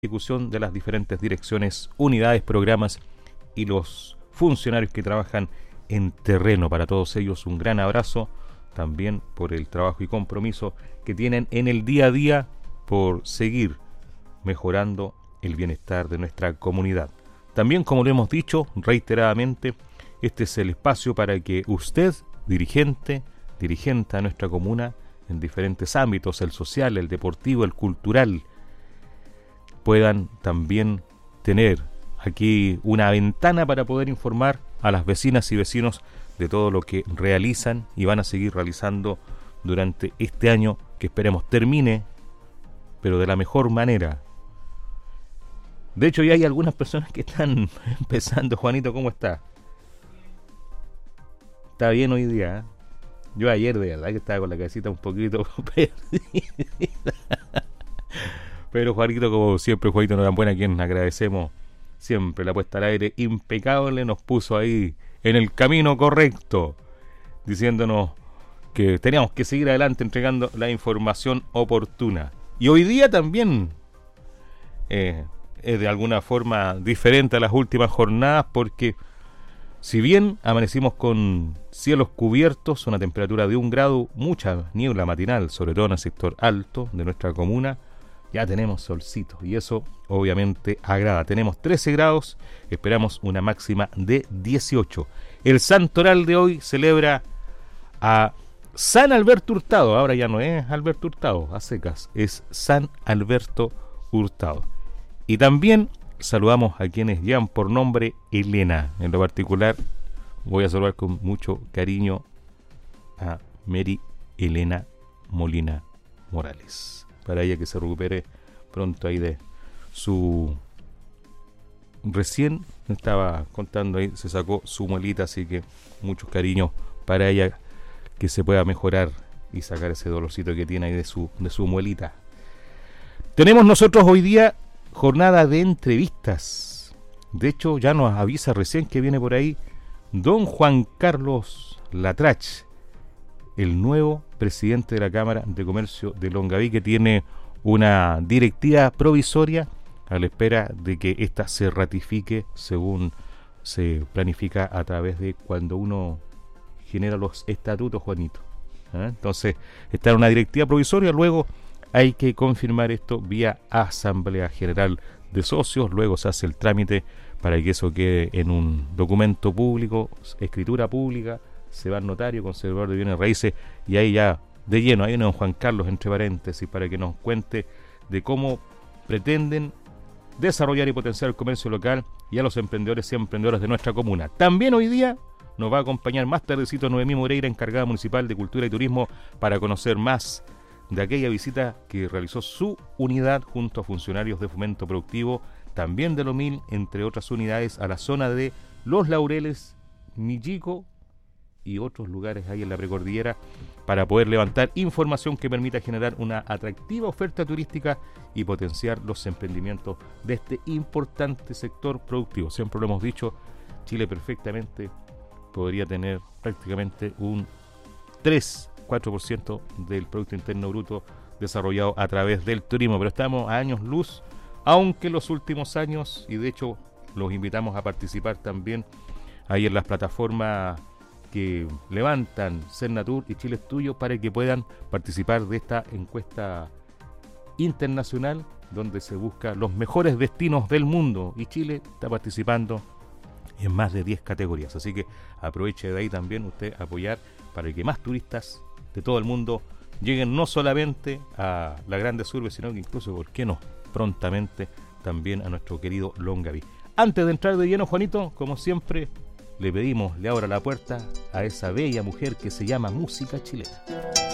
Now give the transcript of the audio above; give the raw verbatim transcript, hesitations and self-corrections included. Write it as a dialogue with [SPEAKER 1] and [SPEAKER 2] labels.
[SPEAKER 1] ejecución de las diferentes direcciones, unidades, programas y los funcionarios que trabajan en terreno. Para todos ellos un gran abrazo también por el trabajo y compromiso que tienen en el día a día por seguir mejorando el bienestar de nuestra comunidad. También, como lo hemos dicho reiteradamente, este es el espacio para que usted, dirigente, dirigente a nuestra comuna, en diferentes ámbitos, el social, el deportivo, el cultural, puedan también tener aquí una ventana para poder informar a las vecinas y vecinos de todo lo que realizan y van a seguir realizando durante este año, que esperemos termine, pero de la mejor manera. De hecho, ya hay algunas personas que están empezando. Juanito, ¿cómo está? Está bien hoy día, ¿eh? Yo ayer de verdad que estaba con la cabecita un poquito perdida. Pero Juanito, como siempre, Juanito Norambuena, a quien agradecemos siempre la puesta al aire impecable, nos puso ahí en el camino correcto, diciéndonos que teníamos que seguir adelante entregando la información oportuna. Y hoy día también eh, es de alguna forma diferente a las últimas jornadas, porque si bien amanecimos con cielos cubiertos, una temperatura de un grado, mucha niebla matinal, sobre todo en el sector alto de nuestra comuna, ya tenemos solcito y eso obviamente agrada. Tenemos trece grados, esperamos una máxima de dieciocho. El santoral de hoy celebra a San Alberto Hurtado. Ahora ya no es Alberto Hurtado, a secas, es San Alberto Hurtado. Y también saludamos a quienes llevan por nombre Elena. En lo particular voy a saludar con mucho cariño a Mary Elena Molina Morales, para ella que se recupere pronto ahí de su... Recién estaba contando ahí, se sacó su muelita, así que muchos cariños para ella, que se pueda mejorar y sacar ese dolorcito que tiene ahí de su, de su muelita. Tenemos nosotros hoy día jornada de entrevistas. De hecho, ya nos avisa recién que viene por ahí don Juan Carlos Latrach, el nuevo presidente de la Cámara de Comercio de Longaví, que tiene una directiva provisoria a la espera de que ésta se ratifique según se planifica a través de cuando uno genera los estatutos, Juanito. ¿Eh? Entonces, está en una directiva provisoria, luego hay que confirmar esto vía Asamblea General de Socios, luego se hace el trámite para que eso quede en un documento público, escritura pública, se va al notario, conservador de bienes raíces, y ahí ya de lleno, ahí don Juan Carlos, entre paréntesis, para que nos cuente de cómo pretenden desarrollar y potenciar el comercio local y a los emprendedores y emprendedoras de nuestra comuna. También hoy día nos va a acompañar más tardecito Noemí Moreira, encargada municipal de Cultura y Turismo, para conocer más de aquella visita que realizó su unidad junto a funcionarios de Fomento Productivo, también de Lomil, entre otras unidades, a la zona de Los Laureles, Millico y otros lugares ahí en la precordillera, para poder levantar información que permita generar una atractiva oferta turística y potenciar los emprendimientos de este importante sector productivo. Siempre lo hemos dicho, Chile perfectamente podría tener prácticamente un tres, cuatro por ciento del Producto Interno Bruto desarrollado a través del turismo, pero estamos a años luz, aunque los últimos años, y de hecho los invitamos a participar también ahí en las plataformas que levantan Cernatur y Chile es Tuyo, para que puedan participar de esta encuesta internacional donde se busca los mejores destinos del mundo, y Chile está participando en más de diez categorías, así que aproveche de ahí también usted apoyar para que más turistas de todo el mundo lleguen no solamente a las grandes urbes, sino que incluso, ¿por qué no?, prontamente también a nuestro querido Longaví. Antes de entrar de lleno, Juanito, como siempre, le pedimos, le abra la puerta a esa bella mujer que se llama música chilena.